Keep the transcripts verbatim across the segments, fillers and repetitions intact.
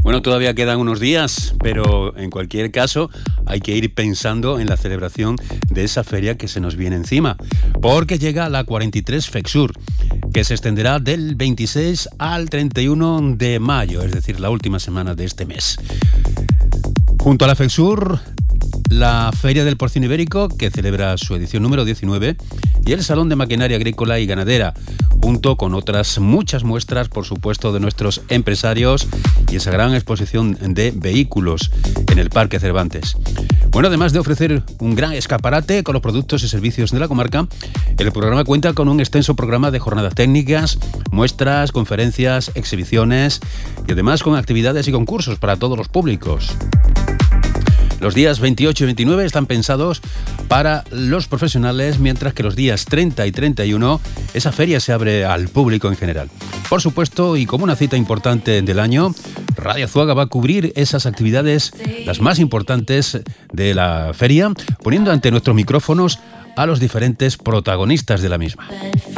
Bueno, todavía quedan unos días, pero en cualquier caso hay que ir pensando en la celebración de esa feria que se nos viene encima, porque llega la cuarenta y tres FEXUR, que se extenderá del veintiséis al treinta y uno de mayo, es decir, la última semana de este mes. Junto a la FEXUR, la Feria del Porcino Ibérico, que celebra su edición número diecinueve, y el Salón de Maquinaria Agrícola y Ganadera, junto con otras muchas muestras, por supuesto, de nuestros empresarios y esa gran exposición de vehículos en el Parque Cervantes. Bueno, además de ofrecer un gran escaparate con los productos y servicios de la comarca, el programa cuenta con un extenso programa de jornadas técnicas, muestras, conferencias, exhibiciones y además con actividades y concursos para todos los públicos. Los días veintiocho y veintinueve están pensados para los profesionales, mientras que los días treinta y treinta y uno esa feria se abre al público en general. Por supuesto, y como una cita importante del año, Radio Azuaga va a cubrir esas actividades, las más importantes de la feria, poniendo ante nuestros micrófonos a los diferentes protagonistas de la misma.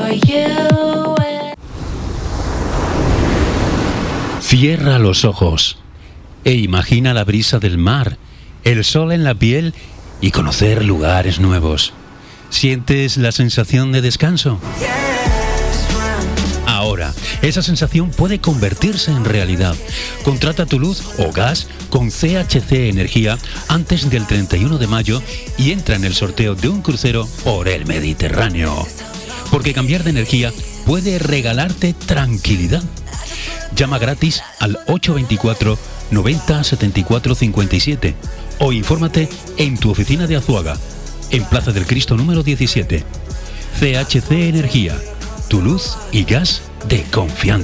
Cierra los ojos e imagina la brisa del mar, el sol en la piel y conocer lugares nuevos. ¿Sientes la sensación de descanso? Ahora, esa sensación puede convertirse en realidad. Contrata tu luz o gas con C H C Energía antes del treinta y uno de mayo y entra en el sorteo de un crucero por el Mediterráneo. Porque cambiar de energía puede regalarte tranquilidad. Llama gratis al ocho dos cuatro, noventa, setenta y cuatro cincuenta y siete o infórmate en tu oficina de Azuaga, en Plaza del Cristo número diecisiete. C H C Energía, tu luz y gas de confianza.